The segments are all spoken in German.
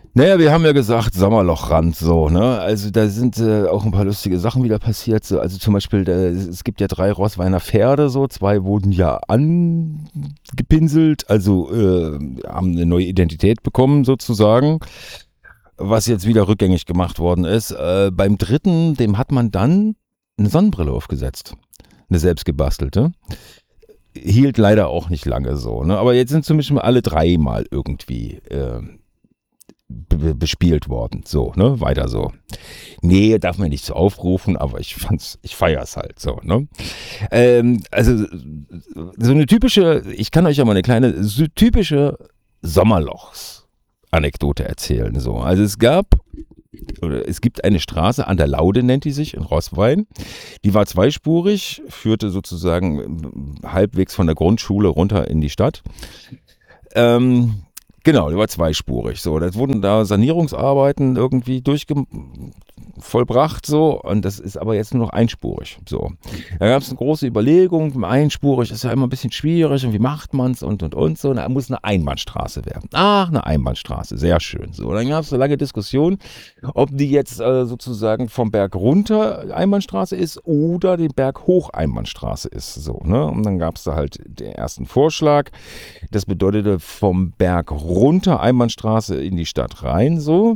Naja, wir haben ja gesagt, Sommerlochrand so, ne? Also da sind auch ein paar lustige Sachen wieder passiert. So. Also zum Beispiel, es gibt ja 3 Roßweiner Pferde, so, 2 wurden ja angepinselt, also haben eine neue Identität bekommen sozusagen, was jetzt wieder rückgängig gemacht worden ist. Beim dritten, dem hat man dann eine Sonnenbrille aufgesetzt, eine selbstgebastelte. Hielt leider auch nicht lange so, ne? Aber jetzt sind zumindest mal alle 3 mal irgendwie bespielt worden. So, ne? Weiter so. Nee, darf man nicht so aufrufen, aber ich feier's halt so, ne? Also, so eine typische, ich kann euch ja mal eine kleine, so typische Sommerlochs-Anekdote erzählen, so. Also es gibt eine Straße, an der Laude nennt die sich, in Roßwein. Die war zweispurig, führte sozusagen halbwegs von der Grundschule runter in die Stadt. Genau, die war zweispurig. So, das wurden da Sanierungsarbeiten irgendwie vollbracht so und das ist aber jetzt nur noch einspurig. So, da gab es eine große Überlegung, einspurig ist ja immer ein bisschen schwierig und wie macht man es und so. Und da muss eine Einbahnstraße werden. Ach, eine Einbahnstraße, sehr schön. So, dann gab es eine lange Diskussion, ob die jetzt sozusagen vom Berg runter Einbahnstraße ist oder den Berg hoch Einbahnstraße ist. So, ne? Und dann gab es da halt den ersten Vorschlag. Das bedeutete vom Berg runter Einbahnstraße in die Stadt rein. So.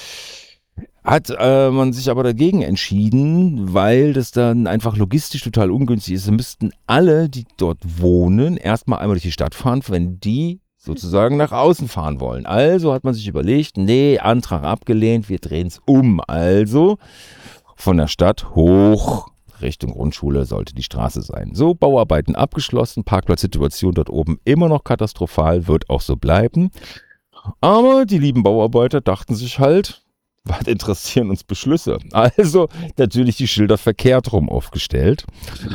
Hat man sich aber dagegen entschieden, weil das dann einfach logistisch total ungünstig ist. Da müssten alle, die dort wohnen, erstmal einmal durch die Stadt fahren, wenn die sozusagen nach außen fahren wollen. Also hat man sich überlegt, nee, Antrag abgelehnt, wir drehen es um. Also von der Stadt hoch Richtung Grundschule sollte die Straße sein. So, Bauarbeiten abgeschlossen, Parkplatzsituation dort oben immer noch katastrophal, wird auch so bleiben. Aber die lieben Bauarbeiter dachten sich halt, was interessieren uns Beschlüsse? Also natürlich die Schilder verkehrt rum aufgestellt.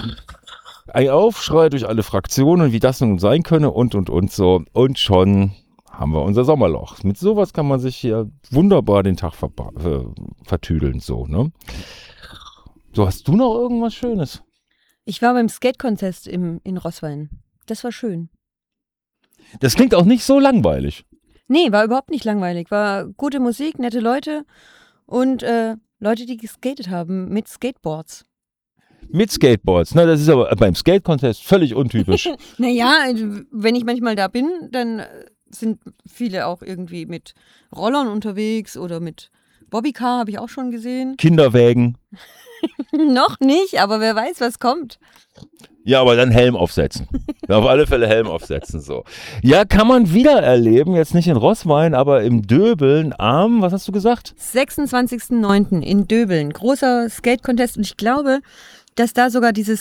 Ein Aufschrei durch alle Fraktionen, wie das nun sein könne und so. Und schon haben wir unser Sommerloch. Mit sowas kann man sich hier wunderbar den Tag vertüdeln. So, ne? So, hast du noch irgendwas Schönes? Ich war beim Skate-Contest in Roßwein. Das war schön. Das klingt auch nicht so langweilig. Nee, war überhaupt nicht langweilig. War gute Musik, nette Leute und Leute, die geskatet haben mit Skateboards. Mit Skateboards? Na, das ist aber beim Skate-Contest völlig untypisch. Naja, wenn ich manchmal da bin, dann sind viele auch irgendwie mit Rollern unterwegs oder mit Bobbycar, habe ich auch schon gesehen. Kinderwägen. Noch nicht, aber wer weiß, was kommt. Ja, aber dann Helm aufsetzen. Auf alle Fälle Helm aufsetzen, so. Ja, kann man wieder erleben, jetzt nicht in Roßwein, aber im Döbeln am, was hast du gesagt? 26.09. in Döbeln. Großer Skate-Contest und ich glaube, dass da sogar dieses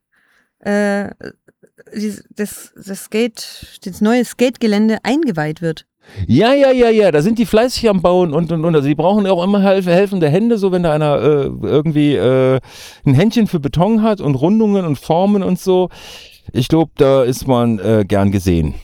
das neue Skategelände eingeweiht wird. Ja, da sind die fleißig am Bauen und. Also die brauchen auch immer helfende Hände, so wenn da einer irgendwie ein Händchen für Beton hat und Rundungen und Formen und so. Ich glaube, da ist man gern gesehen.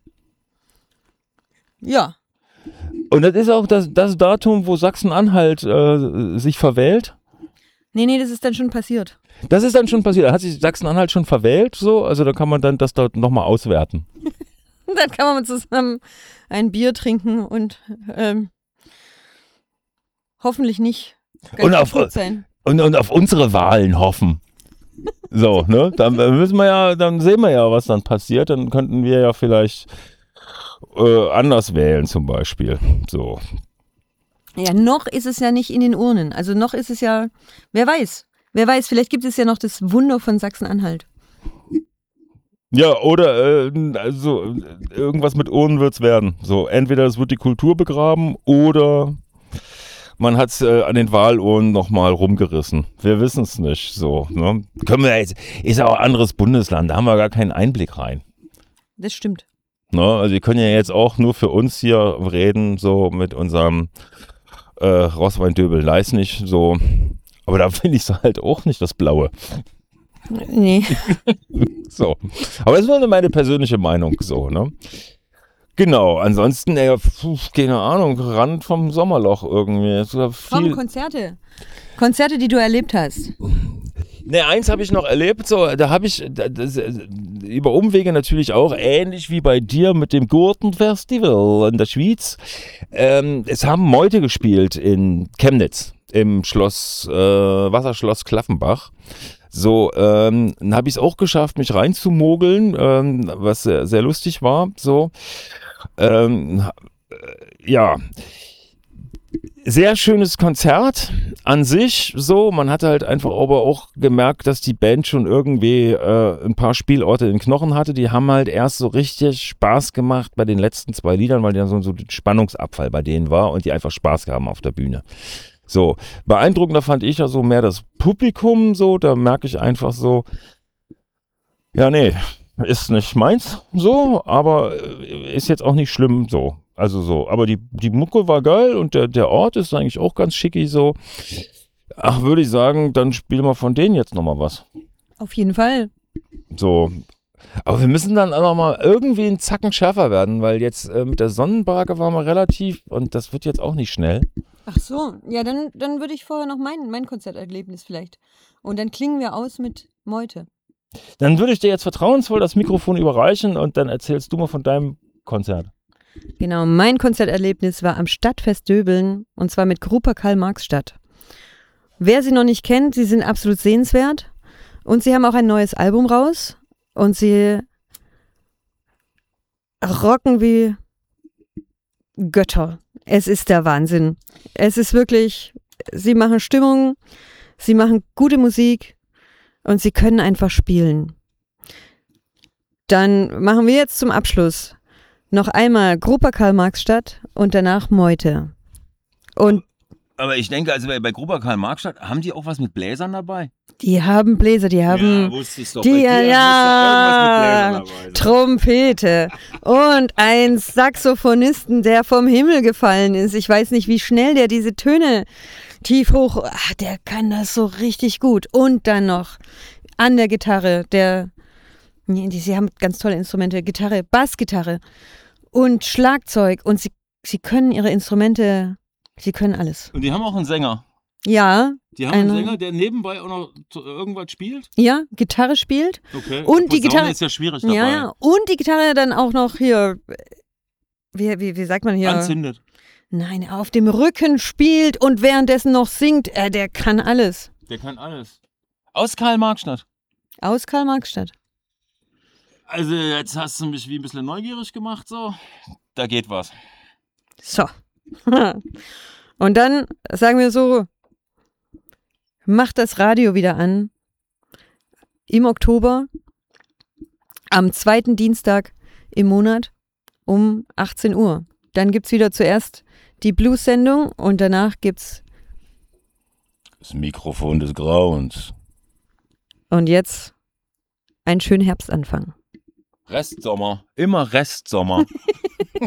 Ja. Und das ist auch das Datum, wo Sachsen-Anhalt sich verwählt? Nee, das ist dann schon passiert. Das ist dann schon passiert. Da hat sich Sachsen-Anhalt schon verwählt, so? Also da kann man dann das dort nochmal auswerten. Dann kann man zusammen ein Bier trinken und hoffentlich nicht und auf unsere Wahlen hoffen. So, ne? Dann dann sehen wir ja, was dann passiert. Dann könnten wir ja vielleicht anders wählen zum Beispiel. So. Ja, noch ist es ja nicht in den Urnen. Also noch ist es ja, wer weiß, vielleicht gibt es ja noch das Wunder von Sachsen-Anhalt. Ja, oder also irgendwas mit Urnen wird's werden. So, entweder es wird die Kultur begraben oder man hat's an den Wahlurnen nochmal rumgerissen. Wir wissen es nicht. So, ne? Können wir jetzt, ist auch ein anderes Bundesland, da haben wir gar keinen Einblick rein. Das stimmt. Ne? Also wir können ja jetzt auch nur für uns hier reden, so mit unserem Roßwein-Döbel-Leisnig, so. Aber da finde ich es halt auch nicht das Blaue. Nee. So. Aber das ist nur meine persönliche Meinung, so, ne? Genau, ansonsten, keine Ahnung, Rand vom Sommerloch irgendwie. Komm, Konzerte, die du erlebt hast. Ne, eins habe ich noch erlebt, so, da habe ich über Umwege natürlich auch, ähnlich wie bei dir mit dem Gurtenfestival in der Schweiz. Es haben Meute gespielt in Chemnitz im Wasserschloss Klaffenbach. So, dann habe ich es auch geschafft, mich reinzumogeln, was sehr, sehr lustig war. So, ja. Sehr schönes Konzert an sich, so. Man hatte halt einfach aber auch gemerkt, dass die Band schon irgendwie ein paar Spielorte in den Knochen hatte. Die haben halt erst so richtig Spaß gemacht bei den letzten 2 Liedern, weil dann so ein Spannungsabfall bei denen war und die einfach Spaß haben auf der Bühne. So, beeindruckender fand ich ja so mehr das Publikum, so. Da merke ich einfach so, ja, nee, ist nicht meins, so, aber ist jetzt auch nicht schlimm, so. Also so, aber die Mucke war geil und der Ort ist eigentlich auch ganz schicki so. Ach, würde ich sagen, dann spielen wir von denen jetzt nochmal was. Auf jeden Fall. So. Aber wir müssen dann auch nochmal irgendwie einen Zacken schärfer werden, weil jetzt mit der Sonnenbarke waren wir relativ und das wird jetzt auch nicht schnell. Ach so, ja, dann würde ich vorher noch mein Konzerterlebnis vielleicht. Und dann klingen wir aus mit Meute. Dann würde ich dir jetzt vertrauensvoll das Mikrofon überreichen und dann erzählst du mal von deinem Konzert. Genau, mein Konzerterlebnis war am Stadtfest Döbeln und zwar mit Grupa Karl-Marx-Stadt. Wer sie noch nicht kennt, sie sind absolut sehenswert und sie haben auch ein neues Album raus und sie rocken wie Götter. Es ist der Wahnsinn. Es ist wirklich, sie machen Stimmung, sie machen gute Musik und sie können einfach spielen. Dann machen wir jetzt zum Abschluss noch einmal Grupa Karl-Marx-Stadt und danach Meute. Und aber ich denke, also bei Grupa Karl-Marx-Stadt, haben die auch was mit Bläsern dabei? die haben Bläser, die haben Ja, wusste ich doch. die, Bei dir ja, muss doch irgendwas mit Bläsern dabei sein. Trompete und ein Saxophonisten, der vom Himmel gefallen ist. Ich weiß nicht, wie schnell der diese Töne tief hoch, der kann das so richtig gut. Und dann noch an der Gitarre, sie haben ganz tolle Instrumente, Gitarre, Bassgitarre und Schlagzeug und sie können ihre Instrumente, sie können alles. Und die haben auch einen Sänger. Ja. Die haben einen Sänger, der nebenbei auch noch irgendwas spielt? Ja, Gitarre spielt. Okay. Und die Gitarre ist ja schwierig dabei. Ja, und die Gitarre dann auch noch hier, wie sagt man hier? Anzündet. Nein, auf dem Rücken spielt und währenddessen noch singt. Der kann alles. Der kann alles. Aus Karl-Marx-Stadt. Aus Karl-Marx-Stadt. Also jetzt hast du mich wie ein bisschen neugierig gemacht, so. Da geht was. So. Und dann sagen wir so, macht das Radio wieder an. Im Oktober, am 2. Dienstag im Monat um 18 Uhr. Dann gibt es wieder zuerst die Blues-Sendung und danach gibt's das Mikrofon des Grauens. Und jetzt einen schönen Herbstanfang. Restsommer. Immer Restsommer.